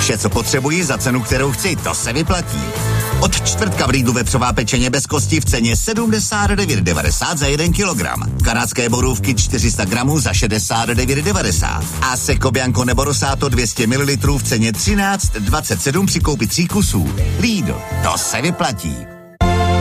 Vše, co potřebuji za cenu, kterou chci, to se vyplatí. Od čtvrtka v Lidlu vepřová pečeně bez kosti v ceně 79,90 za 1 kilogram. Kanadské borůvky 400 gramů za 69,90. A Seco Bianco nebo Rosato 200 ml v ceně 13,27 při koupi 3 kusů. Lidl, to se vyplatí.